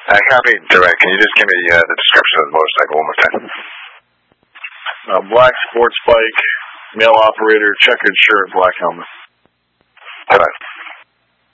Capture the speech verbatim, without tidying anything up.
Uh, copy, direct. Can you just give me uh, the description of the motorcycle one more time? Uh, black sports bike, male operator, checkered shirt, black helmet. Bye-bye.